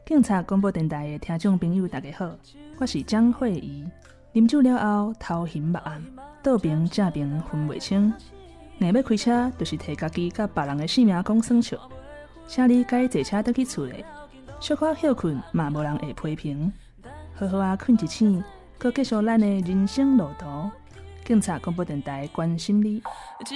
警察广播电台的听众朋友大家好，我是张慧仪。啉酒了后头晕目暗，倒边正边分袂清，硬要开车就是替家己甲别人的性命讲算笑。请你该坐车倒去厝里，小可休困嘛无人会批评，好好啊困一醒，搁继续咱的人生路途。警察广播电台关心你。